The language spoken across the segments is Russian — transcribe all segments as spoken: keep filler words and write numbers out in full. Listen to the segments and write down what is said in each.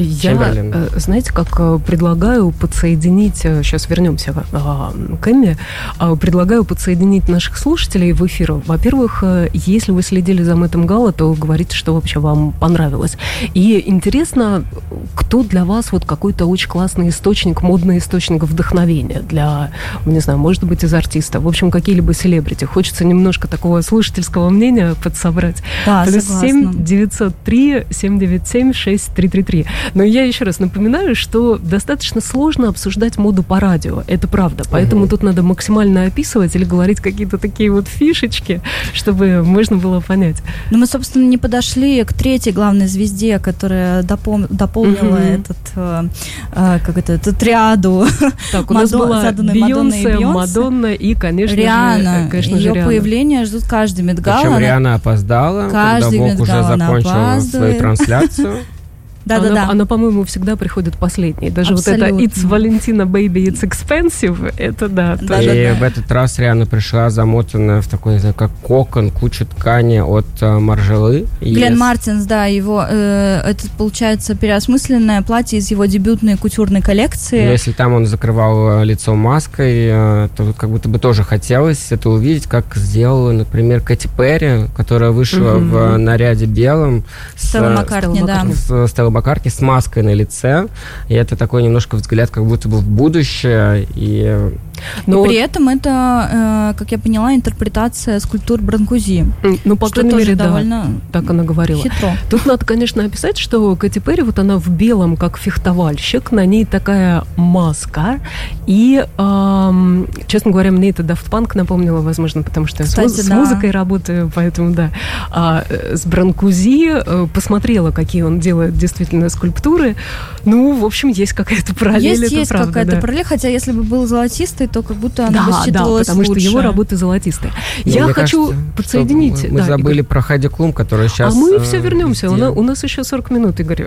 Я, знаете, как предлагаю подсоединить, сейчас вернемся к Эмме, предлагаю подсоединить наших слушателей в эфир. Во-первых, если вы следили за Мэттом Галла, то говорите, что вообще вам понравилось. И интересно, кто для вас вот какой-то очень классный источник, модный источник вдохновения для, не знаю, может быть, из артиста, в общем, какие-либо селебрити. Хочется немножко такого слушательского мнения подсобрать. Да, Плюс согласна. семь девятьсот три семь девять семь шесть три три три. Но я еще раз напоминаю, что достаточно сложно обсуждать моду по радио. Это правда. Поэтому uh-huh. тут надо максимально описывать или говорить какие-то такие вот фишечки, чтобы можно было понять. Ну, мы, собственно, не подошли к третьей главной звезде, которая допол- дополнила uh-huh. этот, э, э, как это, эту триаду. Так, у нас Мадо- была Бейонсе, Мадонна и, конечно Риhanna. же, конечно Ее же, Риhanna. появление ждут каждый Met-Gala. Причем Риhanna опоздала, каждый когда Вог уже закончил свою трансляцию. Да, она, да, да. Она, по-моему, всегда приходит последней. Даже Абсолютно. Вот это «It's Valentina, baby, it's expensive», это да. да тоже. И да. в этот раз Риhanna пришла замотанная в такой, не знаю, как кокон, кучу ткани от uh, Маржелы. Глен yes. Мартинс, да, его, э, это, получается, переосмысленное платье из его дебютной кутюрной коллекции. Но если там он закрывал лицо маской, э, то как будто бы тоже хотелось это увидеть, как сделала, например, Кэти Перри, которая вышла mm-hmm. в наряде белом. Стелла Маккартни, да. С, с Маккартни с маской на лице, и это такой немножко взгляд как будто бы в будущее. И... Но при этом это, э, как я поняла, интерпретация скульптур Бранкузи. Ну, по крайней мере, да, довольно так она говорила. Хитро. Тут надо, конечно, описать, что Кэти Перри, вот она в белом, как фехтовальщик, на ней такая маска, и, э, честно говоря, мне это Daft Punk напомнило, возможно, потому что Кстати, я с, да. с музыкой работаю, поэтому, да. А с Бранкузи э, посмотрела, какие он делает действительно скульптуры. Ну, в общем, есть какая-то параллель. Есть, это есть правда, какая-то да. параллель, хотя если бы был золотистый, то как будто она да, бы считывалась да, потому лучше. что его работы золотистые. Но Я мне хочу кажется, подсоединить... Мы, мы да, забыли Игорь. про Хайди Клум, который сейчас... А мы э, все вернемся. У нас, у нас еще сорок минут, Игорь.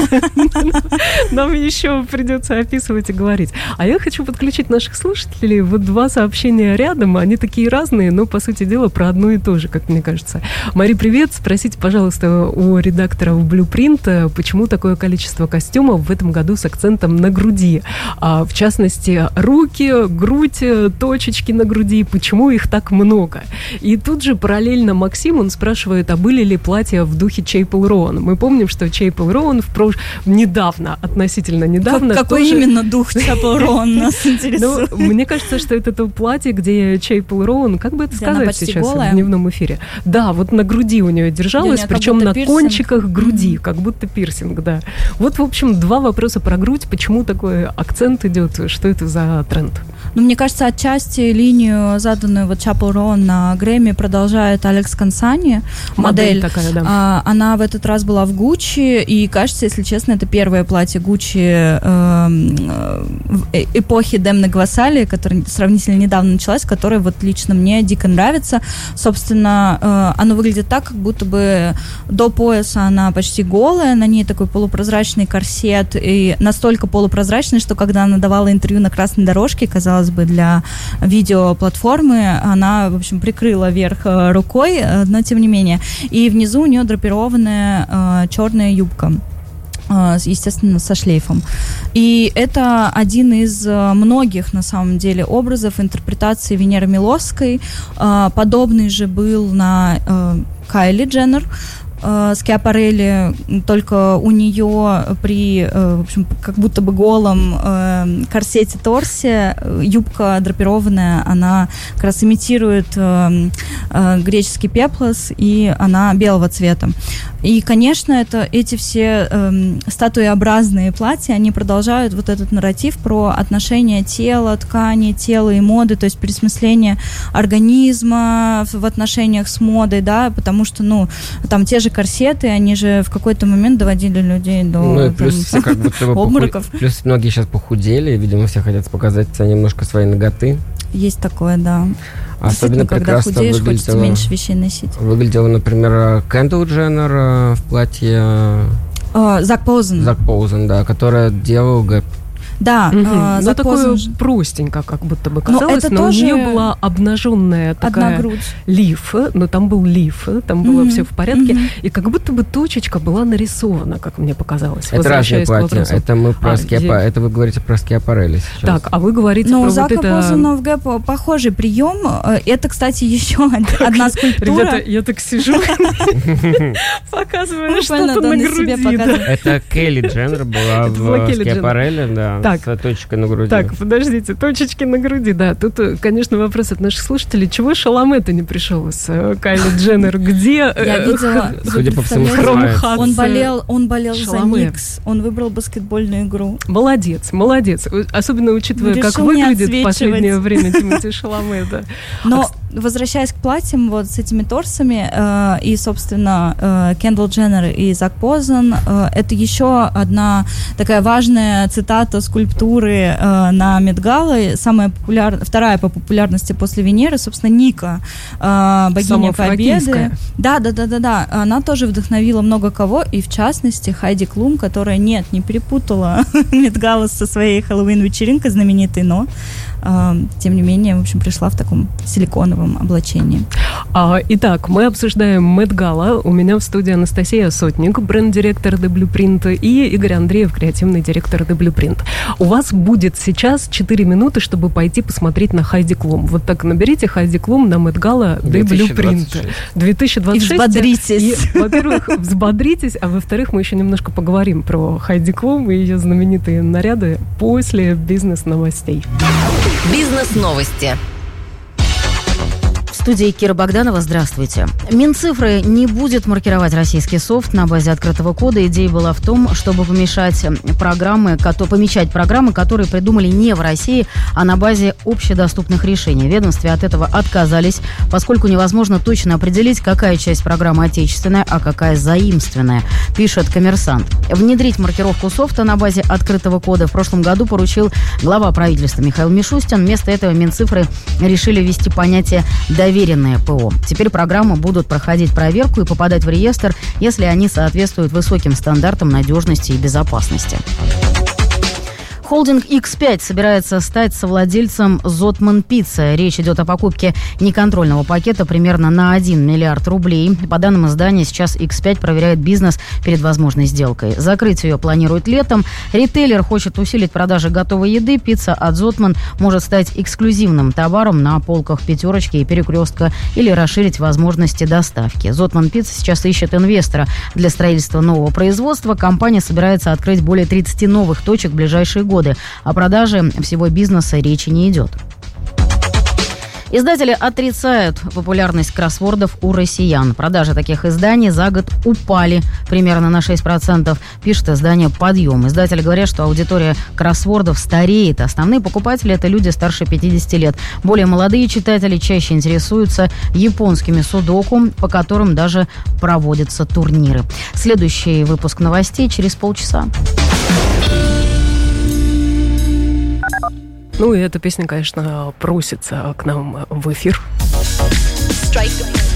Нам еще придется описывать и говорить. А я хочу подключить наших слушателей. Вот два сообщения рядом. Они такие разные, но, по сути дела, про одно и то же, как мне кажется. Мари, привет. Спросите, пожалуйста, у редакторов Blueprint, почему такое количество костюмов в этом году с акцентом на груди. А, в частности, руки, грудь, точечки на груди. Почему их так много? И тут же параллельно Максим, он спрашивает, а были ли платья в духе Чейпл Роан? Мы помним, что Чейпл Роан в прош... недавно, относительно недавно... Как, какой тоже... именно дух Чейпл Роан нас интересует? Ну, мне кажется, что это то платье, где Чейпл Роан, как бы это где сказать сейчас голая? В дневном эфире? Да, вот на груди у нее держалась, нее причем на пирсинг. кончиках груди, mm-hmm. как будто пирсинг, да. Вот, в общем, два вопроса про грудь. Почему такой акцент идет? Что это за тренд? Ну, мне кажется, отчасти линию, заданную вот Чейпл Роан на Грэмми, продолжает Алекс Консани, модель. Модель такая, да. А, она в этот раз была в Гуччи, и, кажется, если честно, это первое платье Гуччи э, в эпохи Демны Гвасали, которая сравнительно недавно началась, которая вот лично мне дико нравится. Собственно, э, оно выглядит так, как будто бы до пояса она почти голая, на ней такой полупрозрачный корсет, и настолько полупрозрачный, что когда она давала интервью на красной дорожке, казалось бы, для видеоплатформы, она, в общем, прикрыла верх рукой, но тем не менее. И внизу у нее драпированная э, черная юбка, э, естественно, со шлейфом. И это один из многих, на самом деле, образов интерпретации Венеры Милосской. Э, подобный же был на э, Кайли Дженнер, Скиапарелли, только у нее при, в общем, как будто бы голом корсете торсе юбка драпированная, она как раз имитирует греческий пеплос, и она белого цвета. И, конечно, это, эти все э, статуеобразные платья, они продолжают вот этот нарратив про отношение тела, ткани, тела и моды, то есть пересмысление организма в, в отношениях с модой, да, потому что, ну, там те же корсеты, они же в какой-то момент доводили людей до ну, и плюс там, все как будто бы обмороков. Поху... Плюс многие сейчас похудели, видимо, все хотят показать немножко своей ноготы. Есть такое, да. Особенно когда худеешь, хочется меньше вещей носить. Выглядела, например, Кендалл Дженнер в платье... Uh, Зак Поузен. Зак Поузен, да, которая делала Да. Угу. Э, ну, такое же. простенько, как будто бы казалось, но, но у нее была обнаженная такая лифа, но там был лиф, там было угу. все в порядке, угу. и как будто бы точечка была нарисована, как мне показалось. Это разные платья, это мы про а, скиапа... это вы говорите про скиапарелли сейчас. Так, а вы говорите но про у Зака вот это... Позана в Гэпо похожий прием. Это, кстати, еще одна скульптура. Ребята, я так сижу, показываю что-то на груди. Это Келли Дженнер была в скиапарелли, да, с точкой на груди. Так, подождите, точечки на груди, да. Тут, конечно, вопрос от наших слушателей. Чего Шаламе-то не пришел с Кайли Дженнер? Где? Я видела. Судя по всему, он болел, он болел за Никс. Он выбрал баскетбольную игру. Молодец, молодец. Особенно учитывая, как выглядит в последнее время Тимоти Шаламе, да. Но возвращаясь к платьям, вот с этими торсами, э, и, собственно, э, Кендалл Дженнер и Зак Позан, э, это еще одна такая важная цитата скульптуры э, на Met-Gala, самая популярная, вторая по популярности после Венеры, собственно, Ника, э, богиня Победы. Да, да, да, да, да. Она тоже вдохновила много кого, и в частности Хайди Клум, которая, нет, не перепутала Met-Gala со своей Хэллоуин-вечеринкой знаменитой, но э, тем не менее, в общем, пришла в таком силиконовом облачении. А, итак, мы обсуждаем Met-Gala. У меня в студии Анастасия Сотник, бренд-директор The Blueprint, и Игорь Андреев, креативный директор The Blueprint. У вас будет сейчас четыре минуты, чтобы пойти посмотреть на Хайди Клум. Вот так наберите Хайди Клум на Met-Gala The Blueprint. две тысячи двадцать шесть. И взбодритесь. И, во-первых, взбодритесь, а во-вторых, мы еще немножко поговорим про Хайди Клум и ее знаменитые наряды после бизнес-новостей. Бизнес-новости. В студии Кира Богданова. Здравствуйте. Минцифры не будет маркировать российский софт на базе открытого кода. Идея была в том, чтобы помешать программы, помечать программы, которые придумали не в России, а на базе общедоступных решений. В ведомстве от этого отказались, поскольку невозможно точно определить, какая часть программы отечественная, а какая заимственная, пишет «Коммерсант». Внедрить маркировку софта на базе открытого кода в прошлом году поручил глава правительства Михаил Мишустин. Вместо этого Минцифры решили ввести понятие «доверие». Доверенное ПО. Теперь программы будут проходить проверку и попадать в реестр, если они соответствуют высоким стандартам надежности и безопасности. Холдинг икс пять собирается стать совладельцем Зотман Пицца. Речь идет о покупке неконтрольного пакета примерно на один миллиард рублей. По данным издания, сейчас икс пять проверяет бизнес перед возможной сделкой. Закрыть ее планируют летом. Ритейлер хочет усилить продажи готовой еды. Пицца от Зотман может стать эксклюзивным товаром на полках «Пятерочки» и «Перекрестка» или расширить возможности доставки. Зотман Пицца сейчас ищет инвестора для строительства нового производства. Компания собирается открыть более тридцати новых точек в ближайшие годы. О продаже всего бизнеса речи не идет. Издатели отрицают популярность кроссвордов у россиян. Продажи таких изданий за год упали примерно на шесть процентов, пишет издание «Подъем». Издатели говорят, что аудитория кроссвордов стареет. Основные покупатели – это люди старше пятидесяти лет. Более молодые читатели чаще интересуются японскими судоку, по которым даже проводятся турниры. Следующий выпуск новостей через полчаса. Ну и эта песня, конечно, просится к нам в эфир. Strike.